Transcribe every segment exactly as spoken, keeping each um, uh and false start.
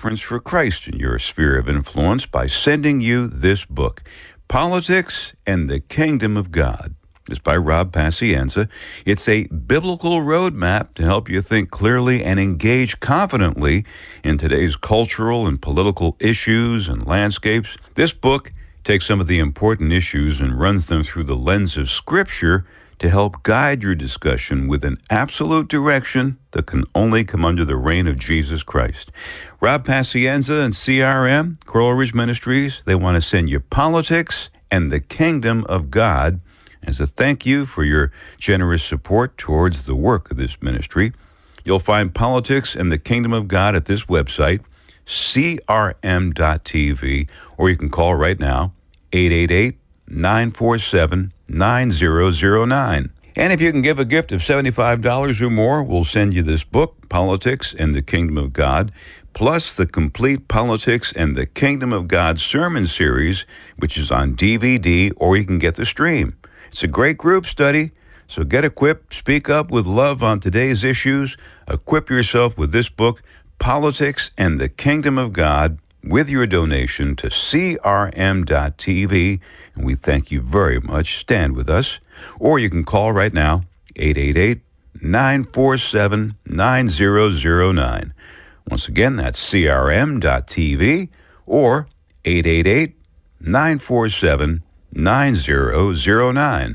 difference for Christ in your sphere of influence by sending you this book, Politics and the Kingdom of God. It's by Rob Pacienza. It's a biblical roadmap to help you think clearly and engage confidently in today's cultural and political issues and landscapes. This book takes some of the important issues and runs them through the lens of Scripture to help guide your discussion with an absolute direction that can only come under the reign of Jesus Christ. Rob Pacienza and C R M, Coral Ridge Ministries, they want to send you Politics and the Kingdom of God as a thank you for your generous support towards the work of this ministry. You'll find Politics and the Kingdom of God at this website, C R M dot T V, or you can call right now, eight eight eight, nine four seven, nine zero zero nine. And if you can give a gift of seventy-five dollars or more, we'll send you this book, Politics and the Kingdom of God, plus the complete Politics and the Kingdom of God sermon series, which is on D V D, or you can get the stream. It's a great group study, so get equipped, speak up with love on today's issues, equip yourself with this book, Politics and the Kingdom of God, with your donation to C R M dot T V, and we thank you very much. Stand with us. Or you can call right now, eight eight eight, nine four seven, nine zero zero nine. Once again, that's C R M dot T V or eight eight eight, nine four seven, nine zero zero nine.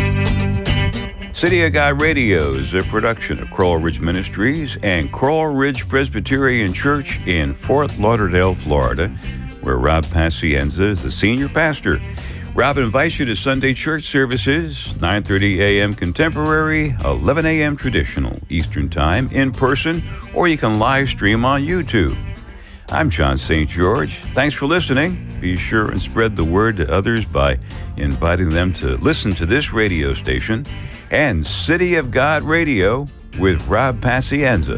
City of God Radio is a production of Coral Ridge Ministries and Coral Ridge Presbyterian Church in Fort Lauderdale, Florida, where Rob Pacienza is the senior pastor. Rob invites you to Sunday church services, nine thirty a.m. Contemporary, eleven a.m. Traditional Eastern Time, in person, or you can live stream on YouTube. I'm John Saint George. Thanks for listening. Be sure and spread the word to others by inviting them to listen to this radio station and City of God Radio with Rob Pacienza.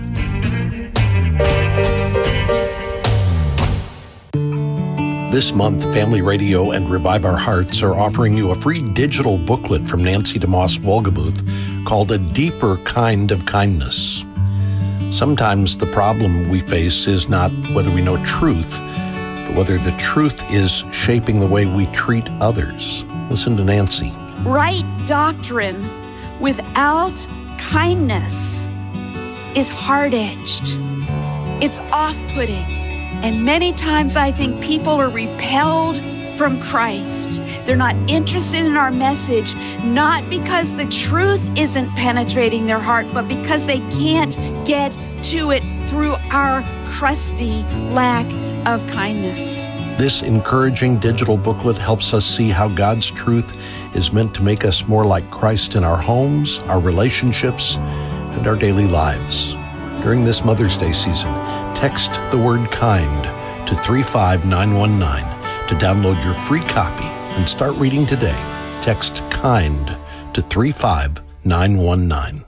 This month, Family Radio and Revive Our Hearts are offering you a free digital booklet from Nancy DeMoss Wolgemuth called A Deeper Kind of Kindness. Sometimes the problem we face is not whether we know truth, but whether the truth is shaping the way we treat others. Listen to Nancy. Right doctrine without kindness is hard-edged. It's off-putting. And many times I think people are repelled from Christ. They're not interested in our message, not because the truth isn't penetrating their heart, but because they can't get to it through our crusty lack of kindness. This encouraging digital booklet helps us see how God's truth is meant to make us more like Christ in our homes, our relationships, and our daily lives. During this Mother's Day season, text the word KIND to three five nine one nine to download your free copy and start reading today. Text KIND to three five nine one nine.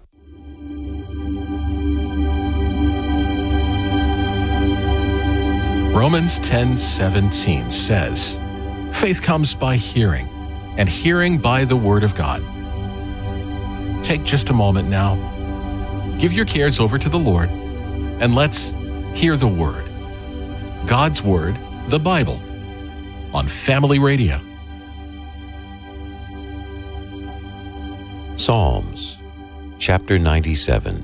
Romans ten seventeen says, "Faith comes by hearing, and hearing by the Word of God." Take just a moment now. Give your cares over to the Lord, and let's hear the Word. God's Word, the Bible, on Family Radio. Psalms, chapter ninety-seven.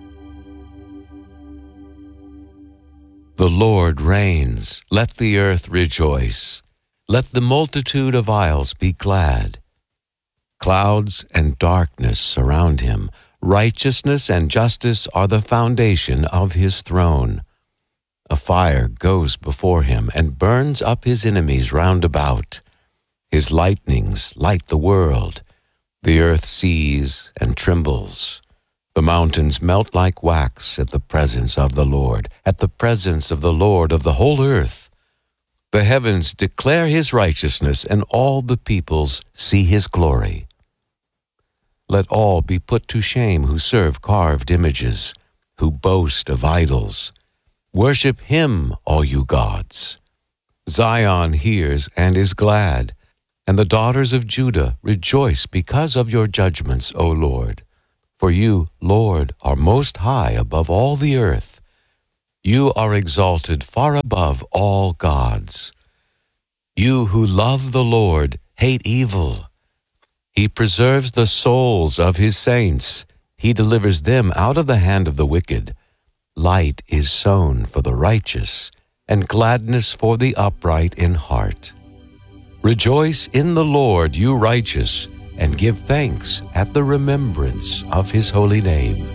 The Lord reigns. Let the earth rejoice. Let the multitude of isles be glad. Clouds and darkness surround him. Righteousness and justice are the foundation of his throne. A fire goes before him and burns up his enemies round about. His lightnings light the world. The earth sees and trembles. The mountains melt like wax at the presence of the Lord, at the presence of the Lord of the whole earth. The heavens declare his righteousness, and all the peoples see his glory. Let all be put to shame who serve carved images, who boast of idols. Worship him, all you gods. Zion hears and is glad, and the daughters of Judah rejoice because of your judgments, O Lord. For you, Lord, are most high above all the earth. You are exalted far above all gods. You who love the Lord hate evil. He preserves the souls of his saints. He delivers them out of the hand of the wicked. Light is sown for the righteous, and gladness for the upright in heart. Rejoice in the Lord, you righteous, and give thanks at the remembrance of his holy name.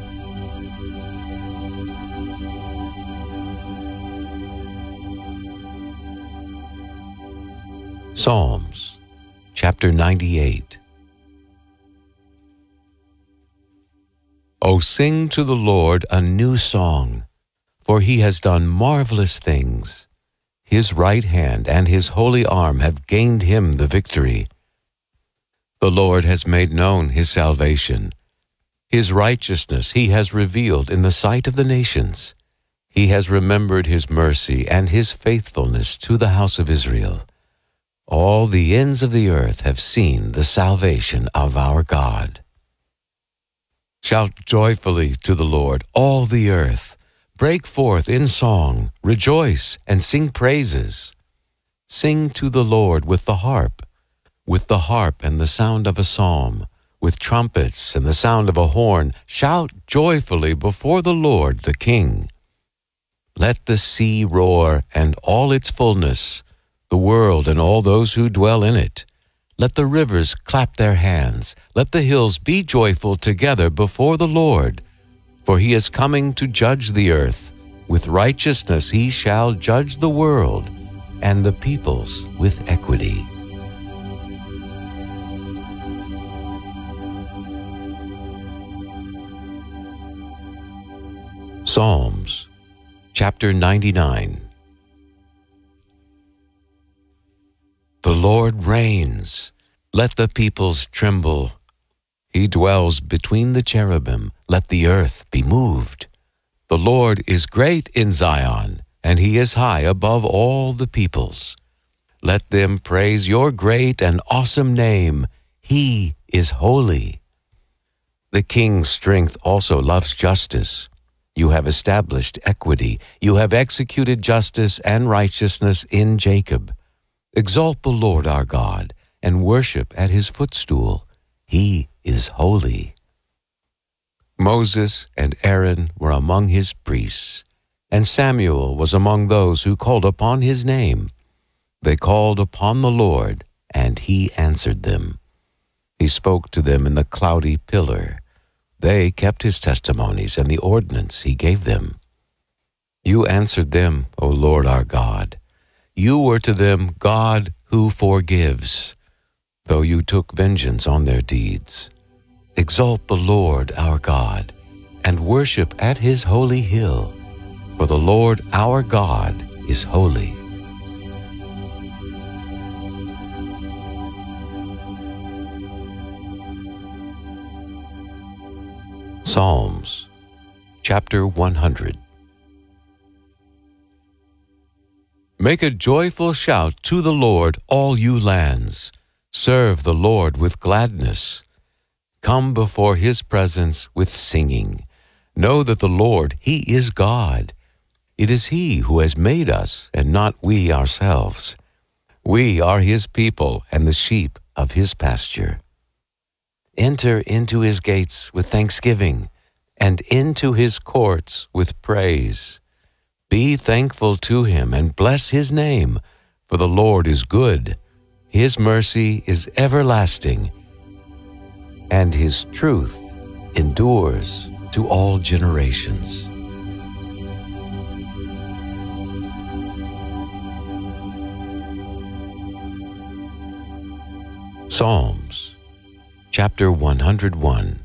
Psalms, chapter ninety-eight. O sing to the Lord a new song, for he has done marvelous things. His right hand and his holy arm have gained him the victory. The Lord has made known his salvation. His righteousness he has revealed in the sight of the nations. He has remembered his mercy and his faithfulness to the house of Israel. All the ends of the earth have seen the salvation of our God. Shout joyfully to the Lord, all the earth. Break forth in song, rejoice, and sing praises. Sing to the Lord with the harp, with the harp and the sound of a psalm, with trumpets and the sound of a horn. Shout joyfully before the Lord, the King. Let the sea roar and all its fullness, the world and all those who dwell in it. Let the rivers clap their hands. Let the hills be joyful together before the Lord. For he is coming to judge the earth. With righteousness he shall judge the world, and the peoples with equity. Psalms, chapter ninety-nine. The Lord reigns. Let the peoples tremble. He dwells between the cherubim. Let the earth be moved. The Lord is great in Zion, and he is high above all the peoples. Let them praise your great and awesome name. He is holy. The king's strength also loves justice. You have established equity. You have executed justice and righteousness in Jacob. Exalt the Lord our God, and worship at his footstool. He is holy. Moses and Aaron were among his priests, and Samuel was among those who called upon his name. They called upon the Lord, and he answered them. He spoke to them in the cloudy pillar. They kept his testimonies and the ordinance he gave them. You answered them, O Lord our God. You were to them God who forgives, though you took vengeance on their deeds. Exalt the Lord our God, and worship at his holy hill, for the Lord our God is holy. Psalms, chapter one hundred. Make a joyful shout to the Lord, all you lands. Serve the Lord with gladness. Come before his presence with singing. Know that the Lord, he is God. It is he who has made us, and not we ourselves. We are his people and the sheep of his pasture. Enter into his gates with thanksgiving, and into his courts with praise. Be thankful to him and bless his name, for the Lord is good. His mercy is everlasting, and his truth endures to all generations. Psalms, chapter one hundred one.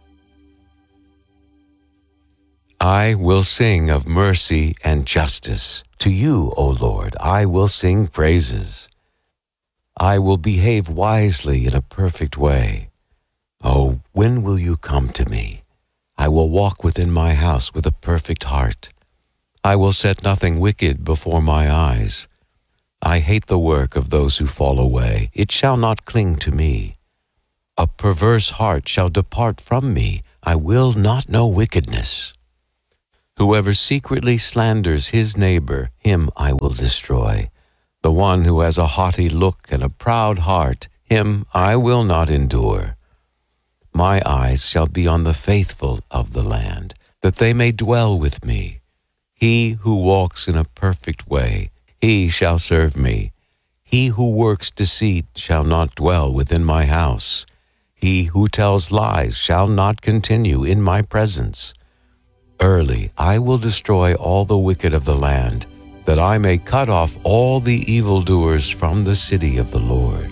I will sing of mercy and justice. To you, O Lord, I will sing praises. I will behave wisely in a perfect way. Oh, when will you come to me? I will walk within my house with a perfect heart. I will set nothing wicked before my eyes. I hate the work of those who fall away. It shall not cling to me. A perverse heart shall depart from me. I will not know wickedness. Whoever secretly slanders his neighbor, him I will destroy. The one who has a haughty look and a proud heart, him I will not endure. My eyes shall be on the faithful of the land, that they may dwell with me. He who walks in a perfect way, he shall serve me. He who works deceit shall not dwell within my house. He who tells lies shall not continue in my presence. Early I will destroy all the wicked of the land, that I may cut off all the evildoers from the city of the Lord.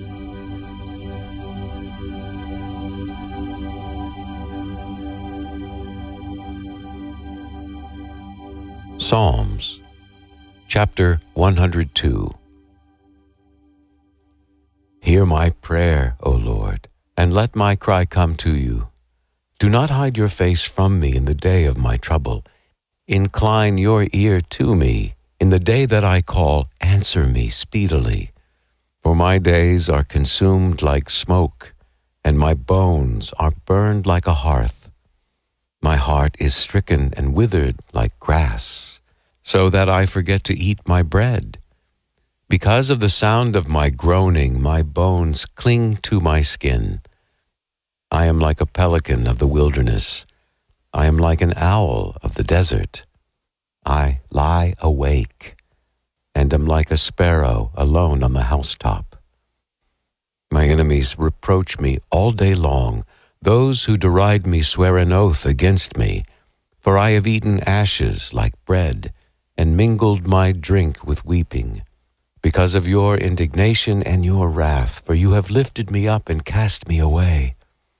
Psalms, chapter one hundred two. Hear my prayer, O Lord, and let my cry come to you. Do not hide your face from me in the day of my trouble. Incline your ear to me. In the day that I call, answer me speedily. For my days are consumed like smoke, and my bones are burned like a hearth. My heart is stricken and withered like grass, so that I forget to eat my bread. Because of the sound of my groaning, my bones cling to my skin. I am like a pelican of the wilderness. I am like an owl of the desert. I lie awake, and am like a sparrow alone on the housetop. My enemies reproach me all day long. Those who deride me swear an oath against me. For I have eaten ashes like bread, and mingled my drink with weeping. Because of your indignation and your wrath, for you have lifted me up and cast me away.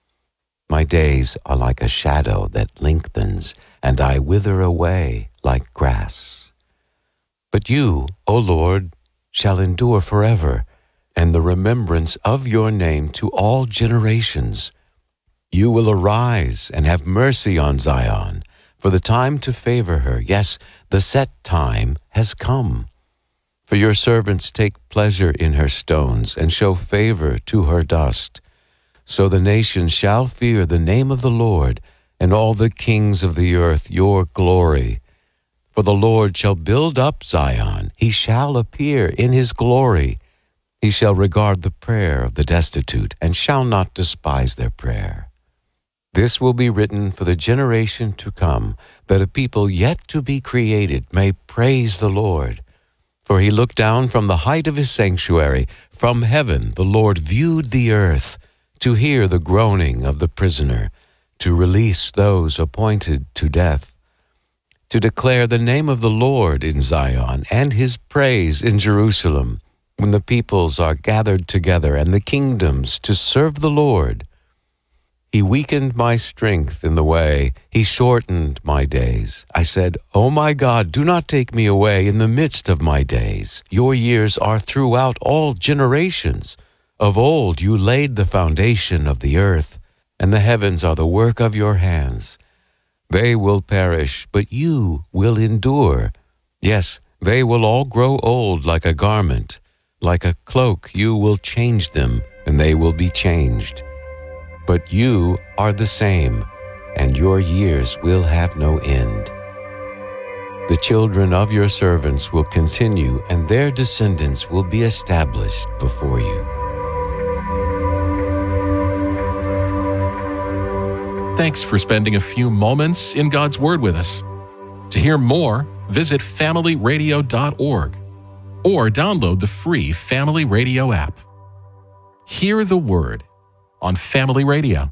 My days are like a shadow that lengthens, and I wither away like grass. But you, O Lord, shall endure forever, and the remembrance of your name to all generations. You will arise and have mercy on Zion, for the time to favor her, yes, the set time has come. For your servants take pleasure in her stones, and show favor to her dust. So the nations shall fear the name of the Lord, and all the kings of the earth your glory. For the Lord shall build up Zion, he shall appear in his glory. He shall regard the prayer of the destitute, and shall not despise their prayer. This will be written for the generation to come, that a people yet to be created may praise the Lord. For he looked down from the height of his sanctuary. From heaven the Lord viewed the earth, to hear the groaning of the prisoner, to release those appointed to death, to declare the name of the Lord in Zion, and his praise in Jerusalem, when the peoples are gathered together, and the kingdoms to serve the Lord. He weakened my strength in the way. He shortened my days. I said, O my God, do not take me away in the midst of my days. Your years are throughout all generations. Of old you laid the foundation of the earth, and the heavens are the work of your hands. They will perish, but you will endure. Yes, they will all grow old like a garment. Like a cloak you will change them, and they will be changed. But you are the same, and your years will have no end. The children of your servants will continue, and their descendants will be established before you. Thanks for spending a few moments in God's Word with us. To hear more, visit family radio dot org or download the free Family Radio app. Hear the Word on Family Radio.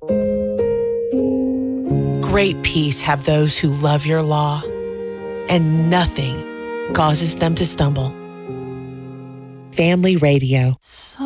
Great peace have those who love your law, and nothing causes them to stumble. Family Radio.